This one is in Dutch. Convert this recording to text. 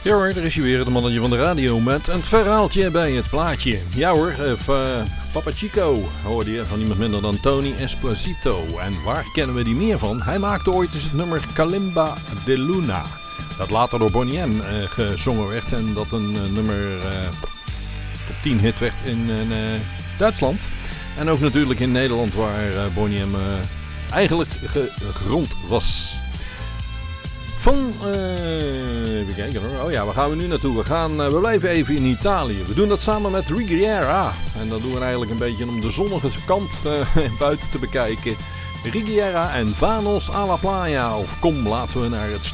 Ja hoor, daar is je weer, het mannetje van de radio met een verhaaltje bij het plaatje. Ja hoor, Papa Chico hoorde je van niemand minder dan Tony Esposito. En waar kennen we die meer van? Hij maakte ooit eens het nummer Kalimba de Luna. Dat later door Boney M gezongen werd en dat een nummer top 10 hit werd in Duitsland. En ook natuurlijk in Nederland waar Boney M eigenlijk gegrond was. Even kijken hoor. Oh ja, waar gaan we nu naartoe? We blijven even in Italië. We doen dat samen met Righiera. En dat doen we eigenlijk een beetje om de zonnige kant buiten te bekijken. Righiera en Vanos alla Playa. Of kom, laten we naar het